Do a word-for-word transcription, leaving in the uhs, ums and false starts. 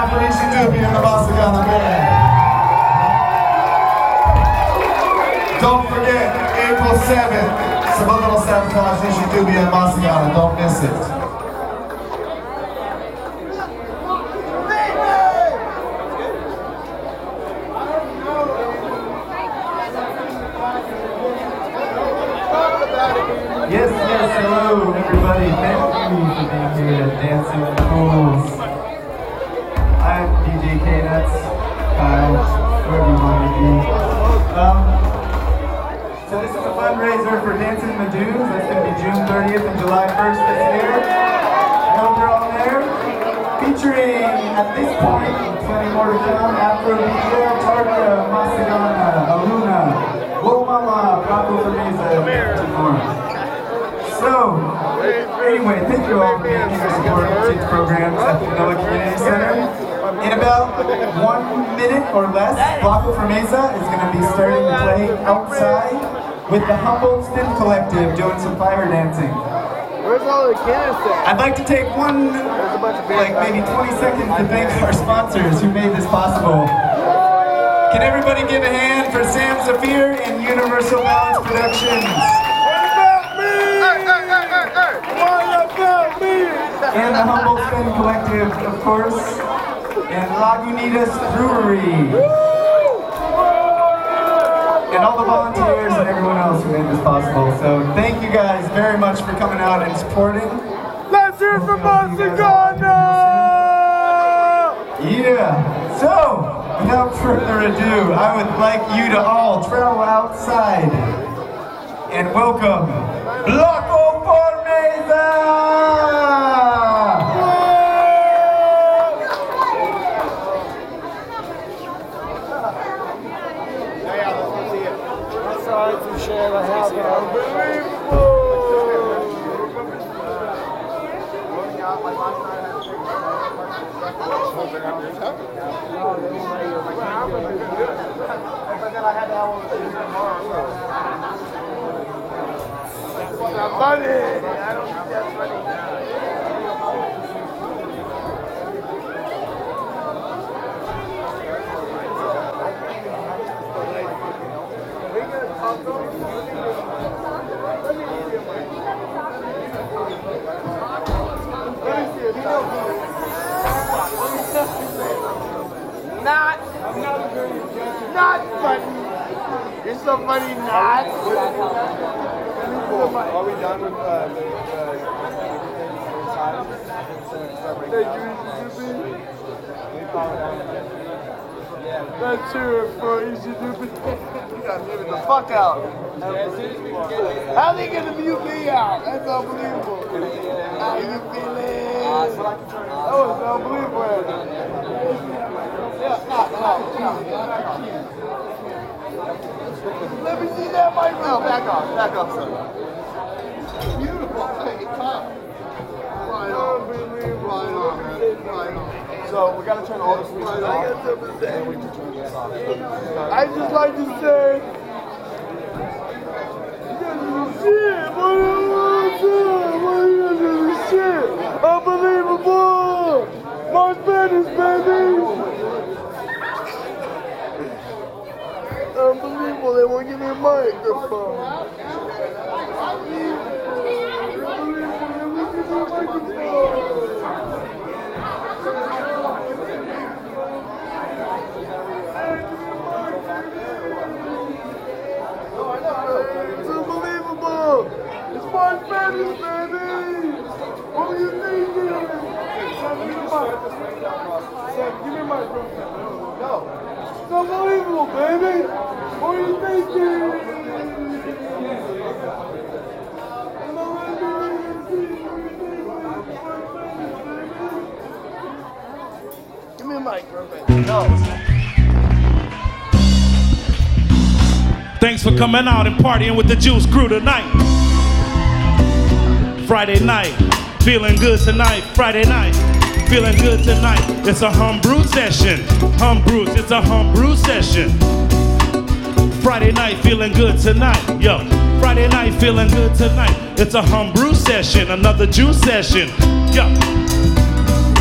time for Ishi Dupi and the Masagana Band. Don't forget, April seventh, Subliminal Sabotage, Ishi Dupi and Masagana. Don't miss it. Yes, yes, hello everybody. Thank you for being here at Dancing with the Fools. I'm D J K-Nuts, Kyle, wherever you want to be. Um, so this is a fundraiser for Dancing in the Dunes. That's going to be June thirtieth and July first this year. I hope you're all there. Featuring, at this point, plenty more to come, Afro Vita, Tarka, Masagana, Aluna, Whoa Mama, Paco Fermeza, and more. So, anyway, thank you all for being here supporting kids programs at the Manila Community Center. In about one minute or less, Paco Fermeza is going to be starting to play outside with the Humboldt Stim Collective doing some fire dancing. Where's all the canister? I'd like to take one, like maybe twenty seconds to thank our sponsors who made this possible. Can everybody give a hand for Sam Zafir and Universal Balance Productions? And the Humboldt Stim Collective, of course, and Lagunitas Brewery. And all the volunteers and everyone else who made this possible. So thank you guys very much for coming out and supporting. Let's hear it for Masagana! Yeah. So, without further ado, I would like you to all travel outside and welcome Paco Fermeza! Not, not funny. You're so funny, not. Are we done with uh, the Let's hear it for Ishi Dupi. You gotta mute it the fuck out. How they gonna mute me out? That's unbelievable. How you feeling? That was unbelievable. Let me see that mic. No, back off, back off, son. Beautiful. Hey, top. Right on, right on, man. Right on. So we gotta turn all the switches off. And we can turn this off. I just like to say, shit, what is shit? Unbelievable! March Madness, baby! Unbelievable, they won't give me a microphone. It's unbelievable! It's March Madness, baby! What were you thinking? Sam, give me a mic. Sam, give me a mic, bro. No. It's unbelievable, baby! What are you thinking? Give me a mic, bro. No. Thanks for coming out and partying with the Juice Crew tonight. Friday night, feeling good tonight. Friday night, feeling good tonight. It's a homebrew session. Homebrew, it's a homebrew session. Friday night, feeling good tonight. Yo, Friday night, feeling good tonight. It's a homebrew session, another juice session. Yo.